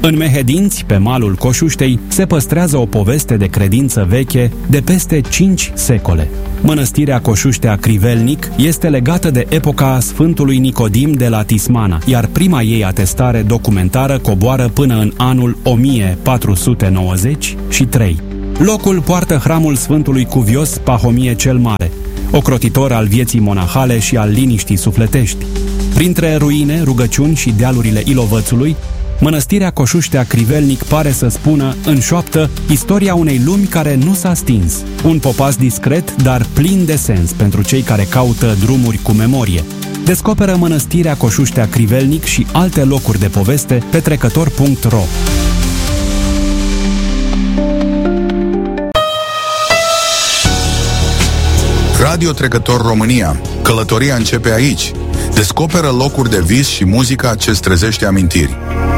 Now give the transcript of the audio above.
În Mehedinți, pe malul Coșuștei, se păstrează o poveste de credință veche de peste 5 secole. Mănăstirea Coșuștea Crivelnic este legată de epoca Sfântului Nicodim de la Tismana, iar prima ei atestare documentară coboară până în anul 1493. Locul poartă hramul Sfântului Cuvios Pahomie cel Mare, ocrotitor al vieții monahale și al liniștii sufletești. Printre ruine, rugăciuni și dealurile Ilovățului, Mănăstirea Coșuștea Crivelnic pare să spună, în șoaptă, istoria unei lumi care nu s-a stins. Un popas discret, dar plin de sens pentru cei care caută drumuri cu memorie. Descoperă Mănăstirea Coșuștea Crivelnic și alte locuri de poveste pe trecător.ro. Radio Trecător România. Călătoria începe aici. Descoperă locuri de vis și muzica ce-ți trezește amintiri.